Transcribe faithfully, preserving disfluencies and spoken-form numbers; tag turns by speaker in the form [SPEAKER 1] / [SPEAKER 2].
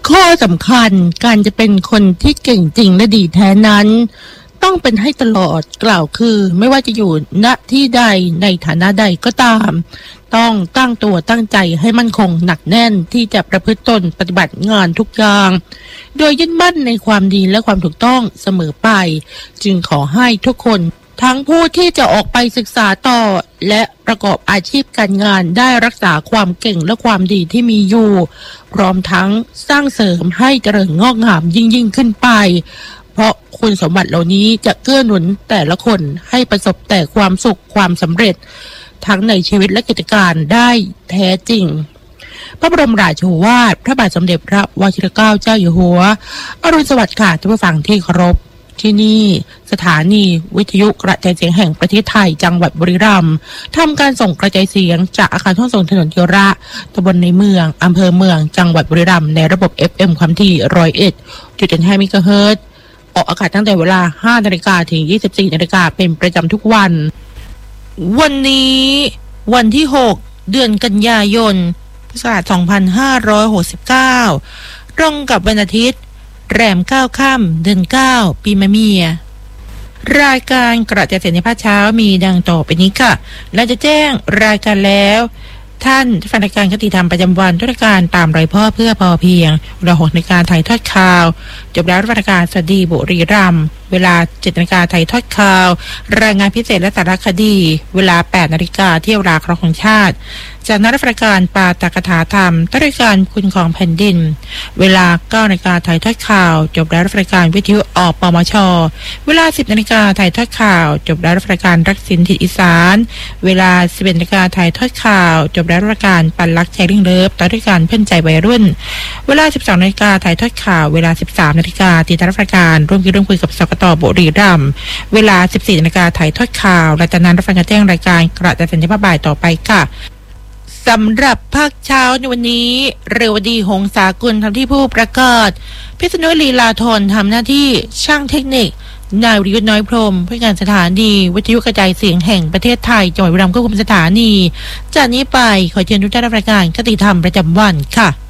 [SPEAKER 1] ข้อสำคัญการจะเป็นคนที่เก่งจริงและดีแท้นั้นต้องเป็นให้ตลอดกล่าวคือไม่ว่าจะอยู่ณที่ใดในฐานะใดก็ตามต้องตั้งตัวตั้งใจให้มั่นคงหนักแน่นที่จะประพฤติตนปฏิบัติงานทุกอย่างโดยยึดมั่นในความดีและความถูกต้องเสมอไปจึงขอให้ทุกคนทั้งผู้ที่จะออกไปศึกษาต่อและประกอบอาชีพการงานได้รักษาความเก่งและความดีที่มีอยู่พร้อมทั้งสร้างเสริมให้เจริญงอกงามยิ่งยิ่งขึ้นไปเพราะคุณสมบัติเหล่านี้จะเกื้อหนุนแต่ละคนให้ประสบแต่ความสุขความสำเร็จทั้งในชีวิตและกิจการได้แท้จริงพระบรมราโชวาทพระบาทสมเด็จพระวชิรเกล้าเจ้าอยู่หัวอรุณสวัสดิ์ค่ะท่านผู้ฟังที่เคารพที่นี่สถานีวิทยุกระจายเสียงแห่งประเทศไทยจังหวัดบุรีรัมย์ทำการส่งกระจายเสียงจากอาคารทุ่งส่งถนนเทียระตำบลในเมืองอำเภอเมืองจังหวัดบุรีรัมย์ในระบบ เอฟ เอ็ม ความถี่ หนึ่งร้อยเอ็ดจุดห้า เมกะเฮิรตซ์ออกอากาศตั้งแต่เวลา ห้านาฬิกา ถึง ยี่สิบสี่นาฬิกาเป็นประจำทุกวันวันนี้วันที่หกเดือนกันยายนพุทธศักราชสองพันห้าร้อยหกสิบเก้าตรงกับวันอาทิตย์แรมเก้าค่ำเดือนเก้าปีมะเมียรายการกระจายเสียงในภาคเช้ามีดังต่อไปนี้ค่ะและจะแจ้งรายการแล้วท่านฟังรายการคติธรรมประจำวันทุกรายการตามรอยพ่อเพื่อพอเพียงเวลาหกนาฬิกาถ่ายทอดข่าวจบแล้วรายการสวัสดีบุรีรัมย์เวลาเจ็ดนาฬิกาถ่ายทอดข่าวรายงานพิเศษและสารคดีเวลาแปดนาฬิกาเที่ยวราเคราะห์ของชาติจากนักรายการปาฐกถาธรรมต้นรายการคุณของแผ่นดินเวลาเก้านาฬิกาถ่ายทอดข่าวจบแล้วรายการวิทยุอปมชเวลาสิบนาฬิกาถ่ายทอดข่าวจบแล้วรายการรักสินถิ่นอีสานเวลาสิบเอ็ดนาฬิกาถ่ายทอดข่าวจบแล้วรายการปันรักแชร์ริ่งเลิฟต้นรายการเพื่อนใจวัยรุ่นเวลาสิบสองนาฬิกาถ่ายทอดข่าวเวลาสิบสามนาฬิกาติดตามรายการร่วมคิดร่วมคุยกับสกต.บุรีรัมย์เวลาสิบสี่นาฬิกาถ่ายทอดข่าวและจากนั้นรับฟังการแจ้งรายการกระจายเสียงในภาคบ่ายต่อไปค่ะสำหรับภาคเช้าในวันนี้เรวดีหงสากุลทำที่ผู้ประกาศพิษณุลีลาธรทำหน้าที่ช่างเทคนิคนายวิริยุทธน้อยพรหมผู้การสถานีวิทยุกระจายเสียงแห่งประเทศไทยจังหวัดบุรีรัมย์ควบคุมสถานีจากนี้ไปขอเชิญทุกท่านรับรายการคติธรรมประจำวันค่ะ